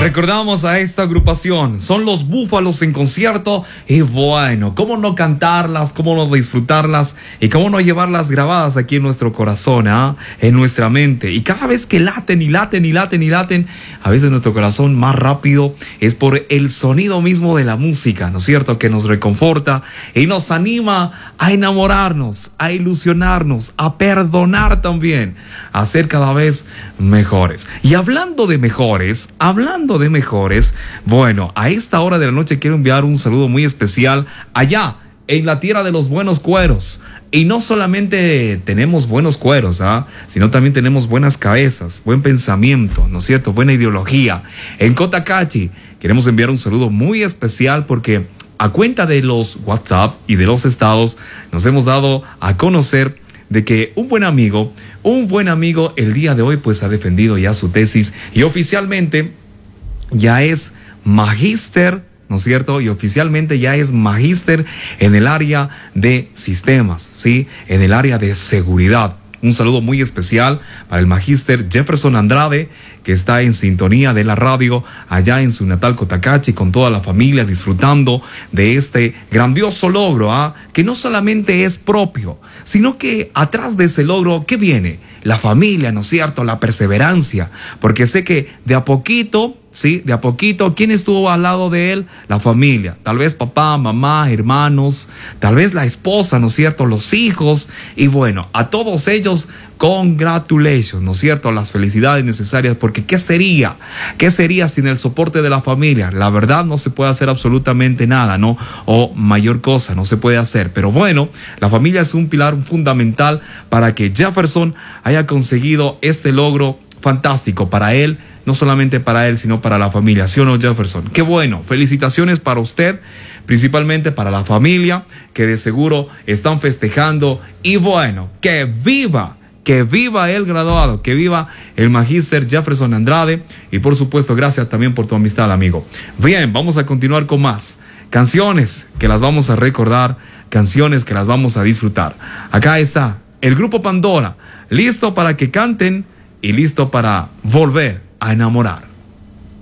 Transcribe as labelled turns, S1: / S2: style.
S1: Recordamos a esta agrupación, son los Búfalos en concierto y bueno, cómo no cantarlas, cómo no disfrutarlas y cómo no llevarlas grabadas aquí en nuestro corazón, en nuestra mente. Y cada vez que laten y laten y laten y laten, a veces nuestro corazón más rápido es por el sonido mismo de la música, ¿no es cierto? Que nos reconforta y nos anima a enamorarnos, a ilusionarnos, a perdonar también, a ser cada vez mejores. Y hablando de mejores, bueno, a esta hora de la noche quiero enviar un saludo muy especial allá en la tierra de los buenos cueros. Y no solamente tenemos buenos cueros, sino también tenemos buenas cabezas, buen pensamiento, ¿no es cierto? Buena ideología. En Cotacachi queremos enviar un saludo muy especial porque a cuenta de los WhatsApp y de los estados nos hemos dado a conocer de que un buen amigo el día de hoy pues ha defendido ya su tesis y oficialmente ya es magíster, ¿no es cierto? Y oficialmente ya es magíster en el área de sistemas, ¿sí? En el área de seguridad. Un saludo muy especial para el magíster Jefferson Andrade, que está en sintonía de la radio allá en su natal Cotacachi con toda la familia disfrutando de este grandioso logro, que no solamente es propio, sino que atrás de ese logro, ¿qué viene? La familia, ¿no es cierto? La perseverancia, porque sé que de a poquito, ¿sí? De a poquito, ¿quién estuvo al lado de él? La familia, tal vez papá, mamá, hermanos, tal vez la esposa, ¿no es cierto? Los hijos, y bueno, a todos ellos, congratulations, ¿no es cierto? Las felicidades necesarias, porque ¿qué sería? ¿Qué sería sin el soporte de la familia? La verdad no se puede hacer absolutamente nada, ¿no? O mayor cosa, no se puede hacer, pero bueno, la familia es un pilar fundamental para que Jefferson haya conseguido este logro fantástico para él, no solamente para él, sino para la familia, ¿sí o no, Jefferson? Qué bueno, felicitaciones para usted, principalmente para la familia, que de seguro están festejando, y bueno, que viva el graduado, que viva el magíster Jefferson Andrade, y por supuesto, gracias también por tu amistad, amigo. Bien, vamos a continuar con más canciones que las vamos a recordar, canciones que las vamos a disfrutar. Acá está el grupo Pandora, listo para que canten y listo para volver a enamorar.